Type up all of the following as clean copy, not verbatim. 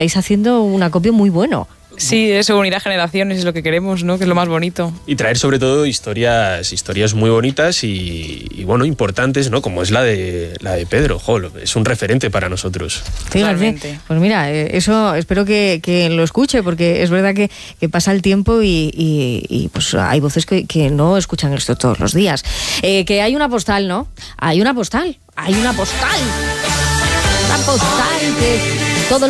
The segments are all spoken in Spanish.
estáis haciendo un acopio muy bueno. Sí, eso, unir a generaciones es lo que queremos, ¿no? Que es lo más bonito. Y traer sobre todo historias muy bonitas y bueno, importantes, ¿no? Como es la de Pedro. Es un referente para nosotros. Fíjate, pues mira, eso espero que lo escuche, porque es verdad que pasa el tiempo y pues hay voces que no escuchan esto todos los días. Que hay una postal, ¿no? Hay una postal que todo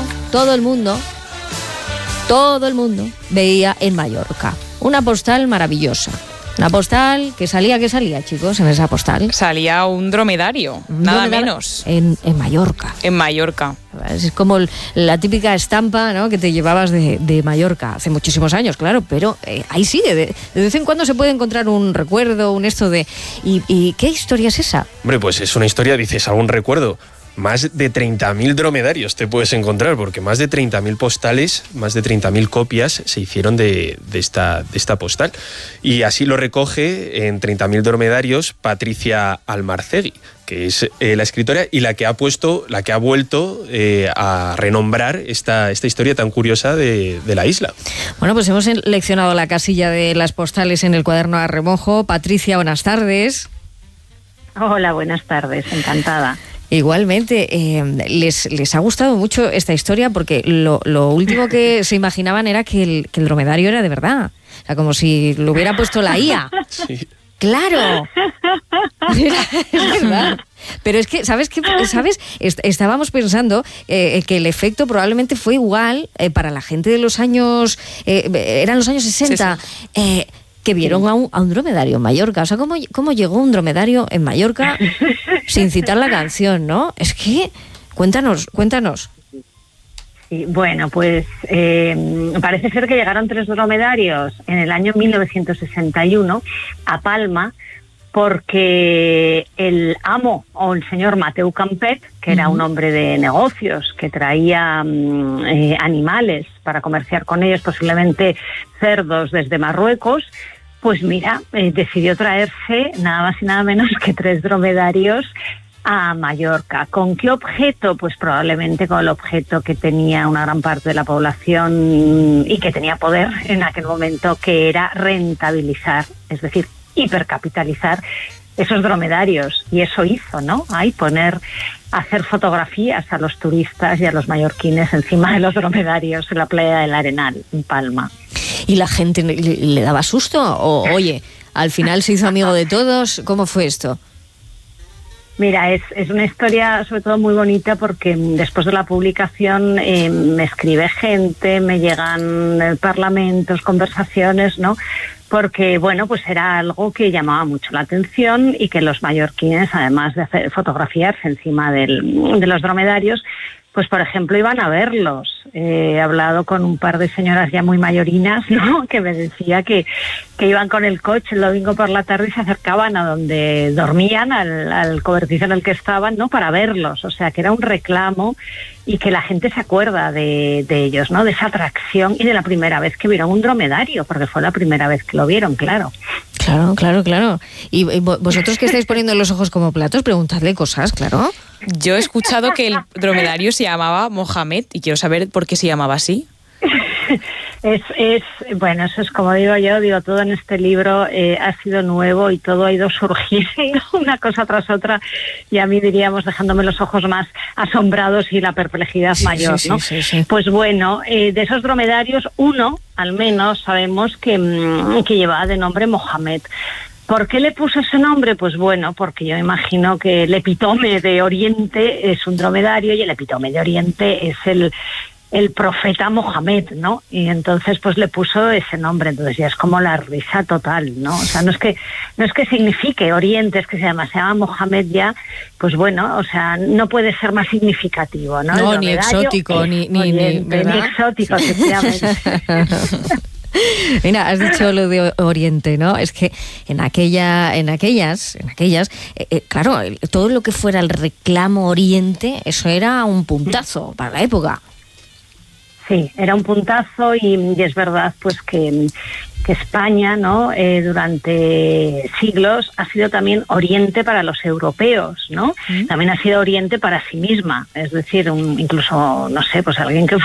el mundo veía en Mallorca. Una postal maravillosa. Una postal que salía, chicos, en esa postal. Salía un dromedario, nada menos. En Mallorca. En Mallorca. Es como la típica estampa, ¿no?, que te llevabas de Mallorca hace muchísimos años, claro, pero ahí sigue. De vez en cuando se puede encontrar un recuerdo, un esto de... ¿Y qué historia es esa? Hombre, pues es una historia, dices, algún recuerdo. Más de 30.000 dromedarios te puedes encontrar, porque más de 30.000 postales, más de 30.000 copias se hicieron de esta postal. Y así lo recoge en 30.000 dromedarios Patricia Almarcegui, que es la escritora y la que ha vuelto a renombrar esta historia tan curiosa de la isla. Bueno, pues hemos seleccionado la casilla de las postales en el cuaderno a remojo. Patricia, buenas tardes. Hola, buenas tardes, encantada. Igualmente, les ha gustado mucho esta historia, porque lo último que se imaginaban era que el dromedario era de verdad. O sea, como si lo hubiera puesto la IA. Sí. ¡Claro! Es verdad. Pero es que, ¿sabes? Estábamos pensando que el efecto probablemente fue igual para la gente de los años... eran los años 60... Sí. Que vieron a un dromedario en Mallorca. O sea, ¿cómo llegó un dromedario en Mallorca sin citar la canción, no? Es que, cuéntanos. Sí, bueno, pues parece ser que llegaron 3 dromedarios en el año 1961 a Palma, porque el amo, o el señor Mateu Campet, que era un hombre de negocios, que traía animales para comerciar con ellos, posiblemente cerdos desde Marruecos, pues mira, decidió traerse nada más y nada menos que 3 dromedarios a Mallorca. ¿Con qué objeto? Pues probablemente con el objeto que tenía una gran parte de la población y que tenía poder en aquel momento, que era rentabilizar, es decir, hipercapitalizar esos dromedarios. Y eso hizo, ¿no? Hacer fotografías a los turistas y a los mallorquines encima de los dromedarios en la playa del Arenal, en Palma. ¿Y la gente le daba susto? O, oye, al final se hizo amigo de todos. ¿Cómo fue esto? Mira, es una historia sobre todo muy bonita, porque después de la publicación me escribe gente, me llegan parlamentos, conversaciones, ¿no? Porque, bueno, pues era algo que llamaba mucho la atención y que los mallorquines, además de fotografiarse encima de los dromedarios, pues, por ejemplo, iban a verlos. He hablado con un par de señoras ya muy mayorinas, ¿no?, que me decía que iban con el coche el domingo por la tarde y se acercaban a donde dormían, al cobertizo en el que estaban, ¿no?, para verlos. O sea, que era un reclamo y que la gente se acuerda de ellos, ¿no?, de esa atracción y de la primera vez que vieron un dromedario, porque fue la primera vez que lo vieron, claro. Claro. Y vosotros que estáis poniendo los ojos como platos, preguntadle cosas, claro. Yo he escuchado que el dromedario se llamaba Mohamed y quiero saber por qué se llamaba así. Bueno, eso es como digo yo, todo en este libro ha sido nuevo y todo ha ido surgiendo una cosa tras otra, y a mí diríamos dejándome los ojos más asombrados y la perplejidad mayor, ¿no? Sí. Pues bueno, de esos dromedarios, uno al menos sabemos que llevaba de nombre Mohamed. ¿Por qué le puso ese nombre? Pues bueno, porque yo imagino que el epítome de Oriente es un dromedario y el epítome de Oriente es el profeta Mohamed, ¿no? Y entonces pues le puso ese nombre. Entonces ya es como la risa total, ¿no? O sea, no es que signifique Oriente, es que se llama Mohamed ya, pues bueno, o sea, no puede ser más significativo, ¿no? No, ni exótico, ni exótico, efectivamente. Mira, has dicho lo de Oriente, ¿no? Es que en aquellas, claro, todo lo que fuera el reclamo Oriente, eso era un puntazo para la época. Sí, era un puntazo y es verdad pues que España, ¿no? Durante siglos ha sido también Oriente para los europeos, ¿no? También ha sido Oriente para sí misma, es decir, incluso, no sé, pues alguien que